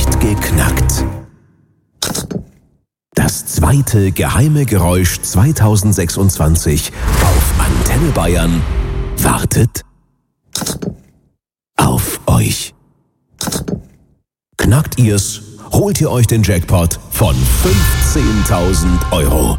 nicht geknackt. Das zweite geheime Geräusch 2026 auf Antenne Bayern wartet auf euch. Knackt ihr's, holt ihr euch den Jackpot von 15.000 Euro.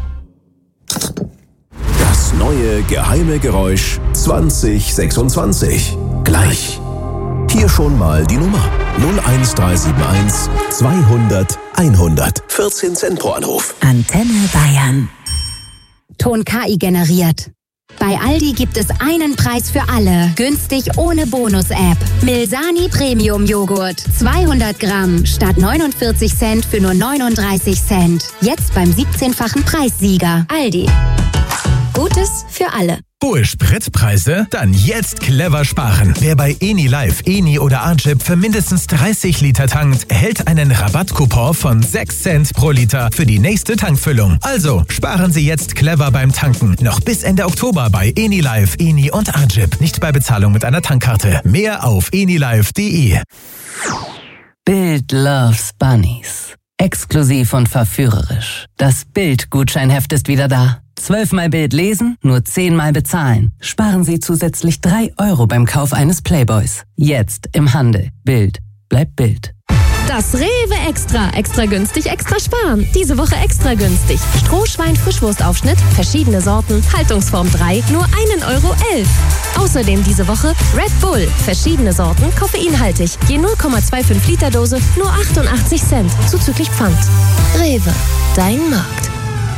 Das neue geheime Geräusch 2026. Gleich. Hier schon mal die Nummer 01371 200 100. 14 Cent pro Anruf. Antenne Bayern. Ton KI generiert. Bei Aldi gibt es einen Preis für alle. Günstig ohne Bonus-App. Milsani Premium Joghurt. 200 Gramm statt 49 Cent für nur 39 Cent. Jetzt beim 17-fachen Preissieger. Aldi. Gutes für alle. Hohe Spritpreise? Dann jetzt clever sparen. Wer bei Eni Live, Eni oder Archip für mindestens 30 Liter tankt, erhält einen Rabattcoupon von 6 Cent pro Liter für die nächste Tankfüllung. Also sparen Sie jetzt clever beim Tanken. Noch bis Ende Oktober bei Eni Live, Eni und Archip. Nicht bei Bezahlung mit einer Tankkarte. Mehr auf enilive.de. Bild loves Bunnies. Exklusiv und verführerisch. Das Bild-Gutscheinheft ist wieder da. 12-mal Bild lesen, nur 10-mal bezahlen. Sparen Sie zusätzlich 3 Euro beim Kauf eines Playboys. Jetzt im Handel. Bild bleibt Bild. Das Rewe Extra. Extra günstig, extra sparen. Diese Woche extra günstig. Strohschwein-Frischwurstaufschnitt, verschiedene Sorten, Haltungsform 3, nur 1,11 Euro. Außerdem diese Woche Red Bull, verschiedene Sorten, koffeinhaltig. Je 0,25 Liter Dose, nur 88 Cent, zuzüglich Pfand. Rewe, dein Markt.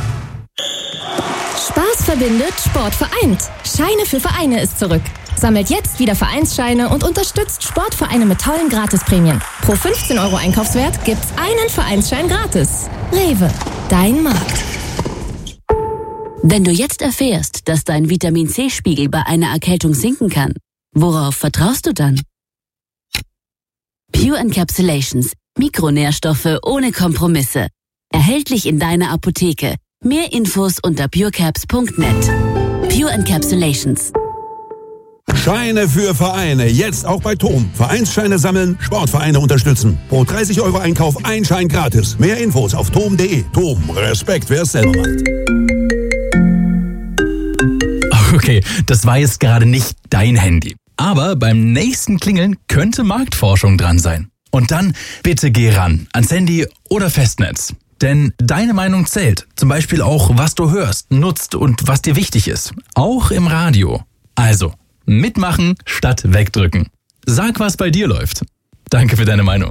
Spaß verbindet, Sport vereint. Scheine für Vereine ist zurück. Sammelt jetzt wieder Vereinsscheine und unterstützt Sportvereine mit tollen Gratisprämien. Pro 15 Euro Einkaufswert gibt's einen Vereinsschein gratis. Rewe, dein Markt. Wenn du jetzt erfährst, dass dein Vitamin-C-Spiegel bei einer Erkältung sinken kann, worauf vertraust du dann? Pure Encapsulations. Mikronährstoffe ohne Kompromisse. Erhältlich in deiner Apotheke. Mehr Infos unter purecaps.net. Pure Encapsulations. Scheine für Vereine, jetzt auch bei TOM. Vereinsscheine sammeln, Sportvereine unterstützen. Pro 30 Euro Einkauf ein Schein gratis. Mehr Infos auf tom.de. TOM, Respekt, wer es selber macht. Okay, das war jetzt gerade nicht dein Handy. Aber beim nächsten Klingeln könnte Marktforschung dran sein. Und dann bitte geh ran, ans Handy oder Festnetz. Denn deine Meinung zählt. Zum Beispiel auch, was du hörst, nutzt und was dir wichtig ist. Auch im Radio. Also, mitmachen statt wegdrücken. Sag, was bei dir läuft. Danke für deine Meinung.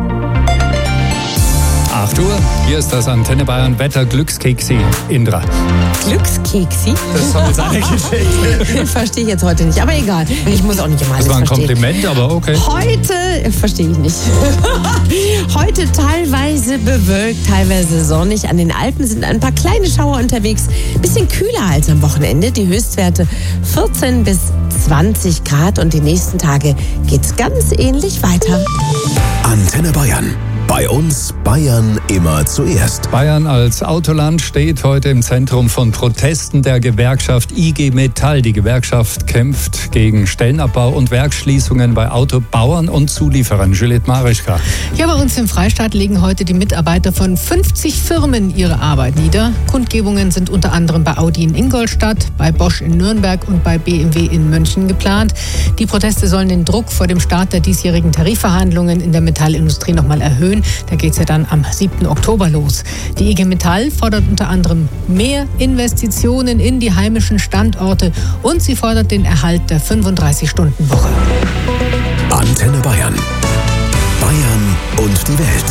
8 Uhr, hier ist das Antenne Bayern Wetter Glückskeksi. Indra. Glückskeksi? Das ist doch jetzt eine Geschichte. Verstehe ich jetzt heute nicht, aber egal. Ich muss auch nicht immer alles verstehen. Das war ein Kompliment, aber okay. Heute, verstehe ich nicht. Heute teilweise bewölkt, teilweise sonnig. An den Alpen sind ein paar kleine Schauer unterwegs. Bisschen kühler als am Wochenende. Die Höchstwerte 14 bis 20 Grad und die nächsten Tage geht's ganz ähnlich weiter. Antenne Bayern. Bei uns Bayern immer zuerst. Bayern als Autoland steht heute im Zentrum von Protesten der Gewerkschaft IG Metall. Die Gewerkschaft kämpft gegen Stellenabbau und Werksschließungen bei Autobauern und Zulieferern. Juliette Marischka. Ja, bei uns im Freistaat legen heute die Mitarbeiter von 50 Firmen ihre Arbeit nieder. Kundgebungen sind unter anderem bei Audi in Ingolstadt, bei Bosch in Nürnberg und bei BMW in München geplant. Die Proteste sollen den Druck vor dem Start der diesjährigen Tarifverhandlungen in der Metallindustrie nochmal erhöhen. Da geht es ja dann am 7. Oktober los. Die IG Metall fordert unter anderem mehr Investitionen in die heimischen Standorte und sie fordert den Erhalt der 35-Stunden-Woche. Antenne Bayern. Bayern und die Welt.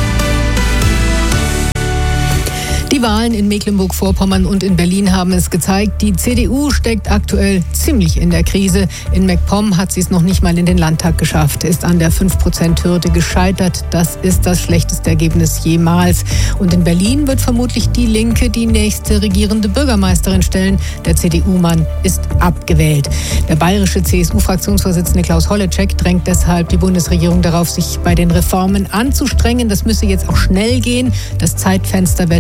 Die Wahlen in Mecklenburg-Vorpommern und in Berlin haben es gezeigt, die CDU steckt aktuell ziemlich in der Krise. In MacPom hat sie es noch nicht mal in den Landtag geschafft, ist an der 5%-Hürde gescheitert. Das ist das schlechteste Ergebnis jemals. Und in Berlin wird vermutlich die Linke die nächste regierende Bürgermeisterin stellen. Der CDU-Mann ist abgewählt. Der bayerische CSU-Fraktionsvorsitzende Klaus Holleczek drängt deshalb die Bundesregierung darauf, sich bei den Reformen anzustrengen. Das müsse jetzt auch schnell gehen. Das Zeitfenster werde immer kleiner.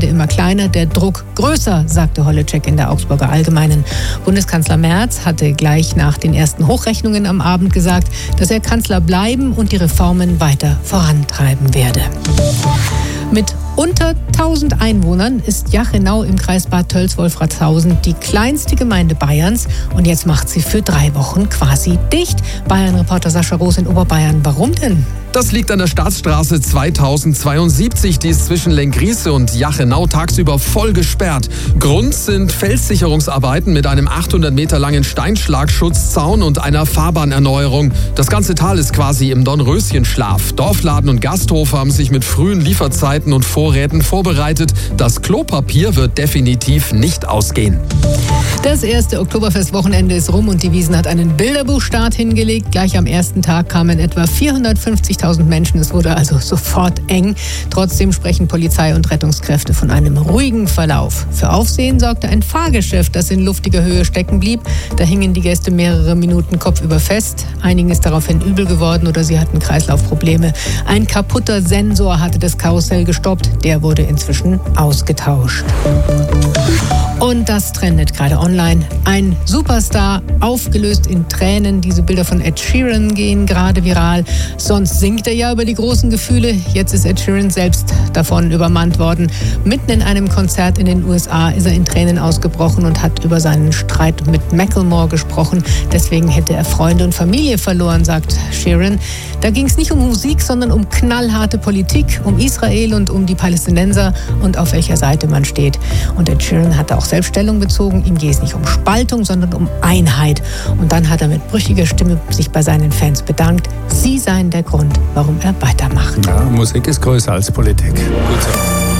kleiner, der Druck größer, sagte Holleczek in der Augsburger Allgemeinen. Bundeskanzler Merz hatte gleich nach den ersten Hochrechnungen am Abend gesagt, dass er Kanzler bleiben und die Reformen weiter vorantreiben werde. Mit unter 1000 Einwohnern ist Jachenau im Kreis Bad Tölz-Wolfratshausen die kleinste Gemeinde Bayerns und jetzt macht sie für 3 Wochen quasi dicht. Bayern-Reporter Sascha Roos in Oberbayern. Warum denn? Das liegt an der Staatsstraße 2072, die ist zwischen Lenggriese und Jachenau tagsüber voll gesperrt. Grund sind Felssicherungsarbeiten mit einem 800 Meter langen Steinschlagschutzzaun und einer Fahrbahnerneuerung. Das ganze Tal ist quasi im Dornröschenschlaf. Dorfladen und Gasthof haben sich mit frühen Lieferzeiten und Vorräten vorbereitet. Das Klopapier wird definitiv nicht ausgehen. Das erste Oktoberfestwochenende ist rum und die Wiesn hat einen Bilderbuchstart hingelegt. Gleich am ersten Tag kamen etwa 450.000 Menschen. Es wurde also sofort eng. Trotzdem sprechen Polizei und Rettungskräfte von einem ruhigen Verlauf. Für Aufsehen sorgte ein Fahrgeschäft, das in luftiger Höhe stecken blieb. Da hingen die Gäste mehrere Minuten kopfüber fest. Einigen ist daraufhin übel geworden oder sie hatten Kreislaufprobleme. Ein kaputter Sensor hatte das Karussell gestoppt. Der wurde inzwischen ausgetauscht. Und das trendet gerade online. Ein Superstar, aufgelöst in Tränen. Diese Bilder von Ed Sheeran gehen gerade viral. Sonst singt er ja über die großen Gefühle. Jetzt ist Ed Sheeran selbst davon übermannt worden. Mitten in einem Konzert in den USA ist er in Tränen ausgebrochen und hat über seinen Streit mit Macklemore gesprochen. Deswegen hätte er Freunde und Familie verloren, sagt Sheeran. Da ging es nicht um Musik, sondern um knallharte Politik, um Israel und um die Palästinenser und auf welcher Seite man steht. Und Ed Sheeran hatte auch selbst Stellung bezogen. Ihm geht es nicht um Spaltung, sondern um Einheit. Und dann hat er mit brüchiger Stimme sich bei seinen Fans bedankt. Sie seien der Grund, warum er weitermacht. Ja, Musik ist größer als Politik. Gut so.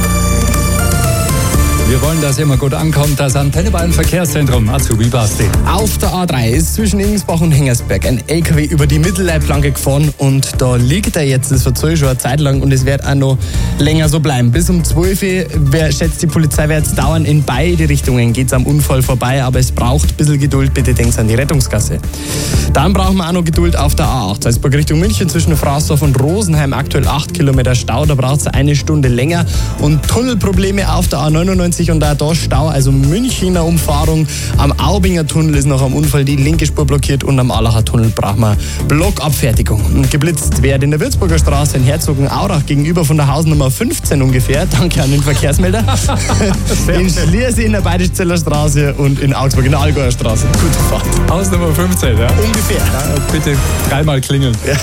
Wir wollen, dass immer gut ankommt. Das Antenne Bayern Verkehrszentrum. Azubi Basti. Auf der A3 ist zwischen Ingensbach und Hengersberg ein LKW über die Mittelleitplanke gefahren und da liegt er jetzt. Das verzeiht schon eine Zeit lang und es wird auch noch länger so bleiben. Bis um 12 Uhr schätzt die Polizei, wird es dauern. In beide Richtungen geht es am Unfall vorbei, aber es braucht ein bisschen Geduld. Bitte denkt an die Rettungsgasse. Dann brauchen wir auch noch Geduld auf der A8. Salzburg Richtung München zwischen Fraßdorf und Rosenheim. Aktuell 8 Kilometer Stau, da braucht es eine Stunde länger. Und Tunnelprobleme auf der A99 und auch da Stau, also Münchner Umfahrung. Am Aubinger Tunnel ist noch am Unfall die linke Spur blockiert und am Allacher Tunnel brauchen wir Blockabfertigung. Und geblitzt wird in der Würzburger Straße in Herzogenaurach gegenüber von der Hausnummer 15 ungefähr. Danke an den Verkehrsmelder. In Schliersee in der Beidiszeller Straße und in Augsburg in der Allgäuer Straße. Gute Fahrt. Hausnummer 15, ja? Ungefähr. Ja, bitte 3-mal klingeln. Ja.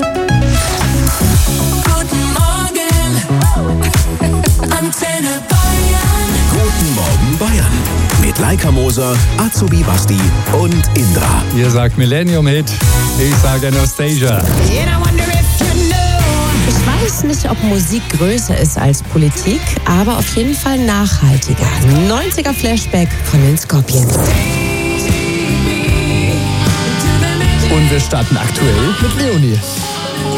Guten Morgen Bayern. Mit Laika Moser, Azubi Basti und Indra. Ihr sagt Millennium Hit, ich sage Anastasia. Ich weiß nicht, ob Musik größer ist als Politik, aber auf jeden Fall nachhaltiger. 90er Flashback von den Scorpions. Und wir starten aktuell mit Leonie.